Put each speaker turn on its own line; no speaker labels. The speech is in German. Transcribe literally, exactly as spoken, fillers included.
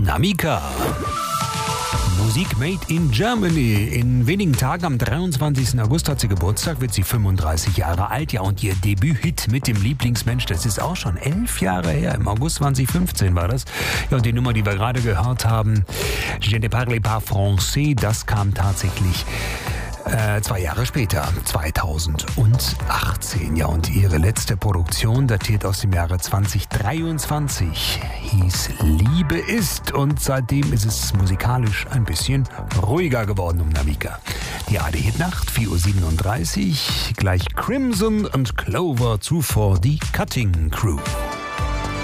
Namika. Musik made in Germany. In wenigen Tagen, am dreiundzwanzigsten August, hat sie Geburtstag, wird sie fünfunddreißig Jahre alt. Ja, und ihr Debüthit mit dem Lieblingsmensch, das ist auch schon elf Jahre her. Im August zweitausendfünfzehn war das. Ja, und die Nummer, die wir gerade gehört haben, Je ne parle pas français, das kam tatsächlich Äh, zwei Jahre später, zweitausendachtzehn. Ja, und ihre letzte Produktion datiert aus dem Jahre zweitausenddreiundzwanzig, hieß Liebe ist. Und seitdem ist es musikalisch ein bisschen ruhiger geworden um Namika. Die A D-Hit-Nacht, vier Uhr siebenunddreißig, gleich Crimson und Clover, zuvor die Cutting Crew.